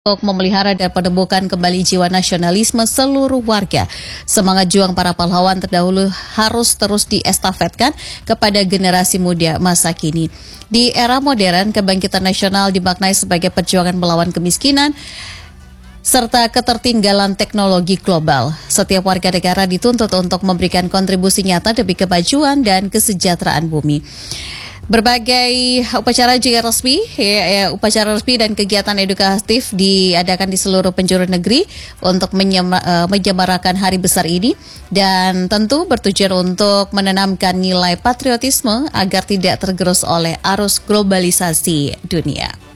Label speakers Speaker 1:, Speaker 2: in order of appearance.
Speaker 1: Untuk memelihara dan menemukan kembali jiwa nasionalisme seluruh warga. Semangat juang para pahlawan terdahulu harus terus diestafetkan kepada generasi muda masa kini. Di era modern, kebangkitan nasional dimaknai sebagai perjuangan melawan kemiskinan serta ketertinggalan teknologi global. Setiap warga negara dituntut untuk memberikan kontribusi nyata demi kemajuan dan kesejahteraan bumi. Berbagai upacara juga resmi, upacara resmi dan kegiatan edukatif diadakan di seluruh penjuru negeri untuk menyemarakan hari besar ini dan tentu bertujuan untuk menanamkan nilai patriotisme agar tidak tergerus oleh arus globalisasi dunia.